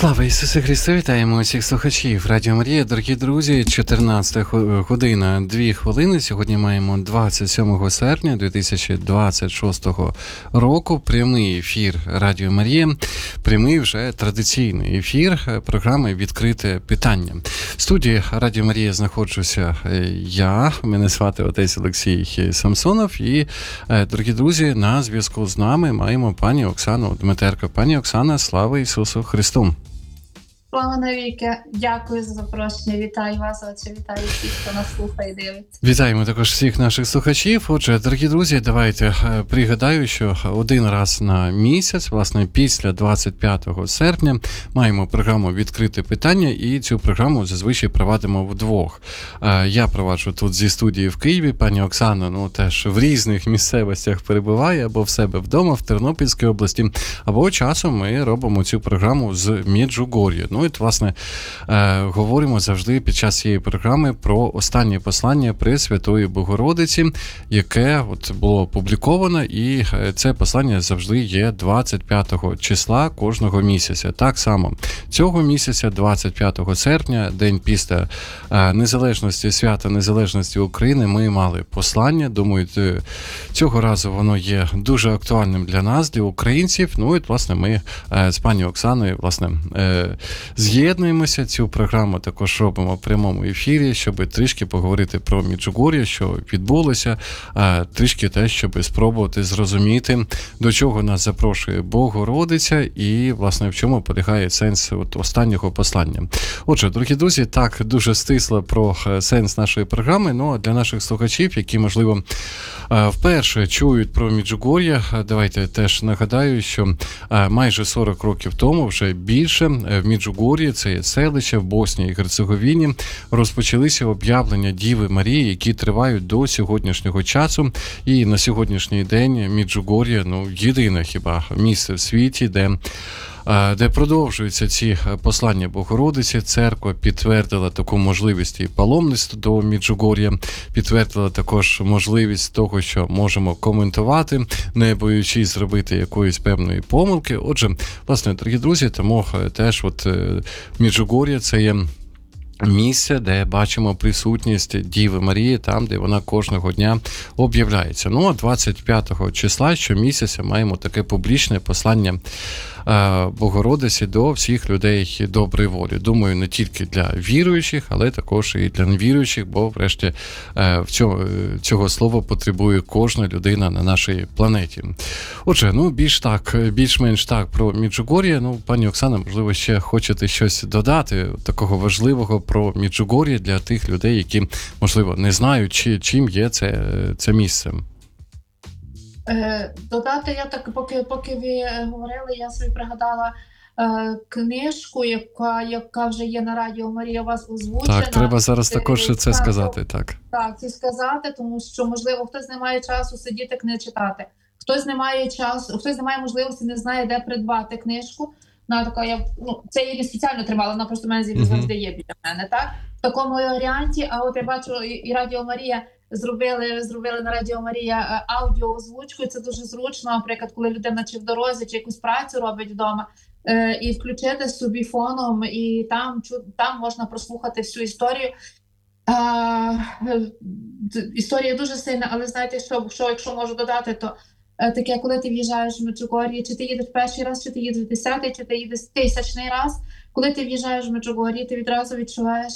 Слава Ісусу Христу! Вітаємо усіх слухачів Радіо Марія. Дорогі друзі, 14 година, 2 хвилини. Сьогодні маємо 27 серпня 2026 року. Прямий ефір Радіо Марія. Прямий вже традиційний ефір програми «Відкрите питання». В студії Радіо Марія знаходжуся я, мене звати отець Олексій Самсонов. І, дорогі друзі, на зв'язку з нами маємо пані Оксану Дмитерко. Пані Оксана, слава Ісусу Христу! Слава навіки. Дякую за запрошення. Вітаю вас, отче. Вітаю всіх, хто нас слухає і дивиться. Вітаємо також всіх наших слухачів. Отже, дорогі друзі, давайте пригадаю, що один раз на місяць, власне, після 25 серпня, маємо програму «Відкрите питання», і цю програму зазвичай провадимо вдвох. Я проваджу тут зі студії в Києві, пані Оксана, теж в різних місцевостях перебуває, або в себе вдома, в Тернопільській області, або часом ми робимо цю програму з Меджугор'я. І, власне, говоримо завжди під час цієї програми про останнє послання Пресвятої Богородиці, яке було опубліковано, і це послання завжди є 25 числа кожного місяця. Так само цього місяця, 25 серпня, день після незалежності, свята Незалежності України, ми мали послання. Думаю, цього разу воно є дуже актуальним для нас, для українців. Власне, ми з пані Оксаною, з'єднуємося, цю програму також робимо в прямому ефірі, щоб трішки поговорити про Меджугор'я, що відбулося, трішки теж, щоб спробувати зрозуміти, до чого нас запрошує Богородиця і, власне, в чому полягає сенс останнього послання. Отже, дорогі друзі, так дуже стисло про сенс нашої програми, а для наших слухачів, які, можливо, вперше чують про Меджугор'я, давайте теж нагадаю, що майже 40 років тому, вже більше, в Меджугор'ї, це є селище в Боснії і Герцеговіні, розпочалися об'явлення Діви Марії, які тривають до сьогоднішнього часу. І на сьогоднішній день Меджугор'я, єдине хіба місце в світі, де продовжуються ці послання Богородиці. Церква підтвердила таку можливість і паломництва до Меджугор'я, підтвердила також можливість того, що можемо коментувати, не боючись зробити якоїсь певної помилки. Отже, власне, дорогі друзі, тому теж Меджугор'я – це є місце, де бачимо присутність Діви Марії, там, де вона кожного дня об'являється. 25 числа щомісяця маємо таке публічне послання Богородиці до всіх людей доброї волі. Думаю, не тільки для віруючих, але також і для невіруючих, бо врешті цього слова потребує кожна людина на нашій планеті. Отже, більш-менш так про Меджугор'я. Пані Оксана, можливо, ще хочете щось додати такого важливого про Меджугор'я для тих людей, які, можливо, не знають, чим є це місце. Додати, я так, поки ви говорили, я собі пригадала книжку, яка вже є на Радіо Марія у вас озвучена. Так, треба зараз також це сказати, так. Так, це сказати, тому що, можливо, хтось не має часу сидіти, книги читати. Хтось не має часу, хтось не має можливості, не знає, де придбати книжку. Це я не спеціально тримала, вона просто в мене завжди є біля мене, так? В такому варіанті, а от я бачу, і Радіо Марія зробили на Радіо Марія аудіоозвучку, і це дуже зручно, наприклад, коли людина чи в дорозі, чи якусь працю робить вдома, і включити собі фоном, і там можна прослухати всю історію. Історія дуже сильна, але знаєте, що якщо можу додати, то таке, коли ти в'їжджаєш в Меджугор'я, чи ти їдеш перший раз, чи ти їдеш 10-й, чи ти їдеш 1000-й раз, коли ти в'їжджаєш в Меджугор'я, ти відразу відчуваєш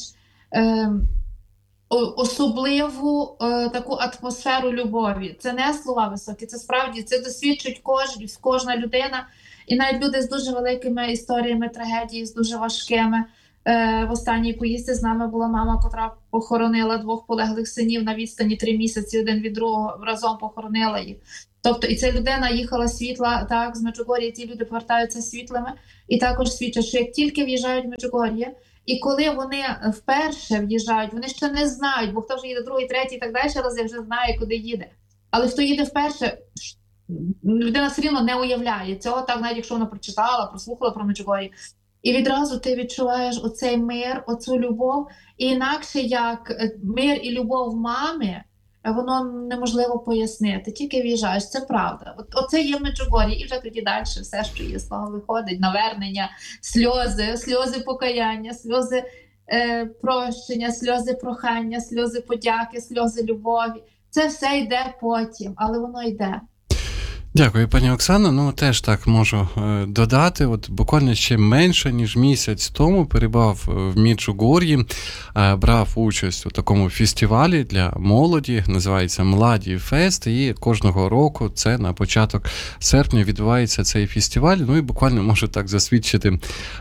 особливу таку атмосферу любові. Це не слова високі, це справді, це досвідчують кожна людина. І навіть люди з дуже великими історіями трагедії, з дуже важкими. В останній поїздці з нами була мама, котра похоронила 2 полеглих синів на відстані 3 місяці, один від другого, разом похоронила їх. Тобто, і ця людина їхала світла, так, з Меджугор'я, ті люди повертаються світлими. І також свідчать, що як тільки в'їжджають в Меджугор'я, і коли вони вперше в'їжджають, вони ще не знають, бо хто вже їде другий, третій і так далі, рази вже знає, куди їде. Але хто їде вперше, людина все рівно не уявляє цього, так, навіть якщо вона прочитала, прослухала про Меджугор'я. І відразу ти відчуваєш оцей мир, оцю любов. І інакше як мир і любов мами, воно неможливо пояснити, тільки в'їжджаєш, це правда. Оце є Меджугор'я, і вже тоді далі все, що є з того виходить, навернення, сльози покаяння, сльози прощення, сльози прохання, сльози подяки, сльози любові. Це все йде потім, але воно йде. Дякую, пані Оксано. Ну, теж так можу додати. От буквально ще менше, ніж місяць тому перебував в Меджугор'ї, брав участь у такому фестивалі для молоді, називається «Младі Фест», і кожного року, це на початок серпня, відбувається цей фестиваль. Ну і буквально можу так засвідчити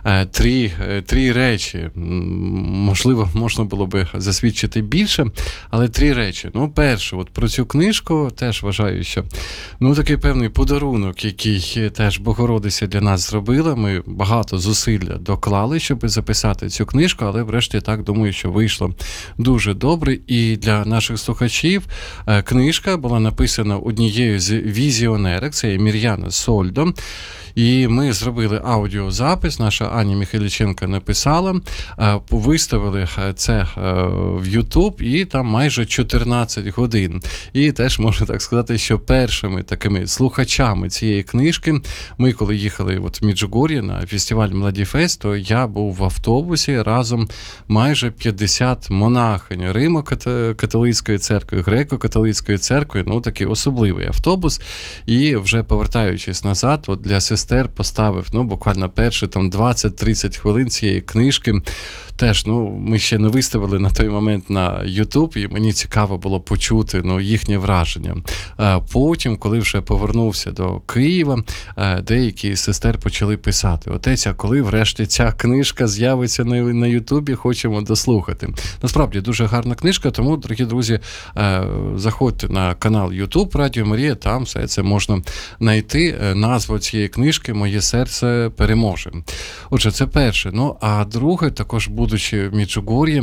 три речі. Можливо, можна було би засвідчити більше, але 3 речі. Ну, перше, от про цю книжку теж вважаю, що такий певний подарунок, який теж Богородиця для нас зробила. Ми багато зусилля доклали, щоб записати цю книжку, але врешті так думаю, що вийшло дуже добре. І для наших слухачів книжка була написана однією з візіонерок, це Мір'яна Сольдо. І ми зробили аудіозапис, наша Аня Михайліченко написала, виставили це в YouTube, і там майже 14 годин. І теж можу так сказати, що першими такими слухачами цієї книжки, ми коли їхали в Меджугор'я на фестиваль «Младі Фест», то я був в автобусі разом майже 50 монахинь Римо-католицької церкви, греко-католицької церкви, такий особливий автобус. І вже повертаючись назад, для сестер поставив, буквально перші 20-30 хвилин цієї книжки. Теж, ми ще не виставили на той момент на YouTube, і мені цікаво було почути, їхнє враження. Потім, коли вже повернувся до Києва, деякі сестер почали писати: «Отець, а коли врешті ця книжка з'явиться на YouTube, хочемо дослухати». Насправді, дуже гарна книжка, тому, дорогі друзі, заходьте на канал YouTube Радіо Марія, там все це можна знайти. Назву цієї книжки «Моє серце переможе». Отже, це перше. А друге, також будучи в Меджугор'ї,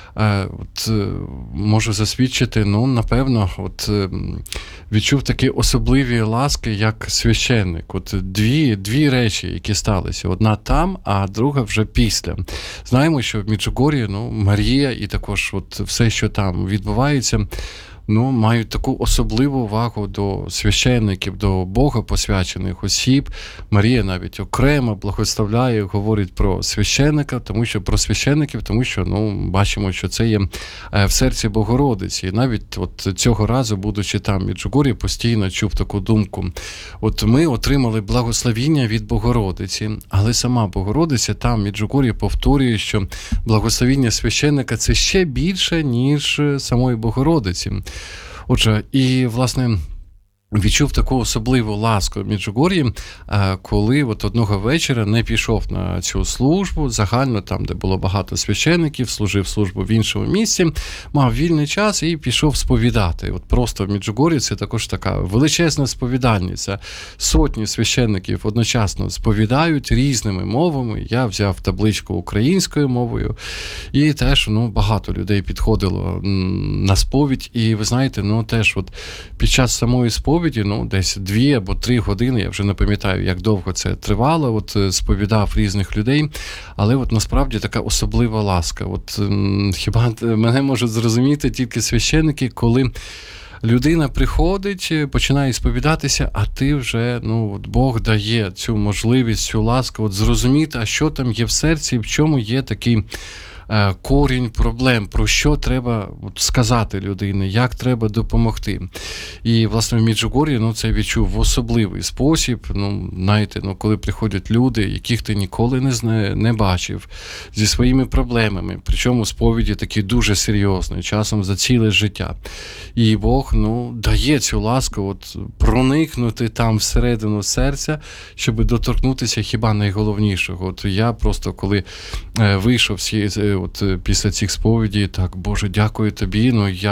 можу засвідчити, напевно, відчув такі особливі ласки, як священник. Дві речі, які сталися. Одна там, а друга вже після. Знаємо, що в Меджугор'ї, Марія і також все, що там відбувається, мають таку особливу увагу до священників, до Бога посвячених осіб. Марія навіть окремо благословляє, говорить про священника, тому що бачимо, що це є в серці Богородиці. І навіть цього разу, будучи там в Меджугор'ї, постійно чув таку думку. Ми отримали благословіння від Богородиці, але сама Богородиця там в Меджугор'ї повторює, що благословіння священника – це ще більше, ніж самої Богородиці. Отже, і, власне, відчув таку особливу ласку в Меджугор'ї, коли одного вечора не пішов на цю службу, загально там, де було багато священиків, служив службу в іншому місці, мав вільний час і пішов сповідати. Просто в Меджугор'ї це також така величезна сповідальниця. Сотні священиків одночасно сповідають різними мовами. Я взяв табличку українською мовою, і теж багато людей підходило на сповідь. І ви знаєте, теж під час самої сповіді, десь 2 або 3 години, я вже не пам'ятаю, як довго це тривало, сповідав різних людей, але насправді така особлива ласка. Хіба мене можуть зрозуміти тільки священники, коли людина приходить, починає сповідатися, а ти вже, Бог дає цю можливість, цю ласку, зрозуміти, а що там є в серці, в чому є такий корінь проблем, про що треба сказати людині, як треба допомогти. І, власне, в Меджугор'ї це відчув в особливий спосіб. Знаєте, коли приходять люди, яких ти ніколи не бачив, зі своїми проблемами, причому сповіді такі дуже серйозні, часом за ціле життя. І Бог, дає цю ласку проникнути там всередину серця, щоб доторкнутися хіба найголовнішого. Я просто, коли вийшов після цих сповідей, так, Боже, дякую тобі,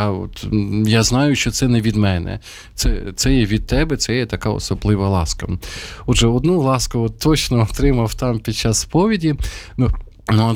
я знаю, що це не від мене, це є від тебе, це є така особлива ласка. Отже, одну ласку точно отримав там під час сповіді,